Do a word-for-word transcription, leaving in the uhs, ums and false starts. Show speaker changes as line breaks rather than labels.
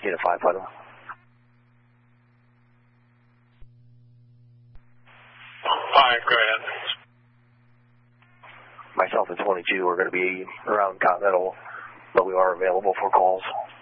Unit five, Final.
five, go ahead.
Myself and twenty-two are going to be around Continental, but we are available for calls.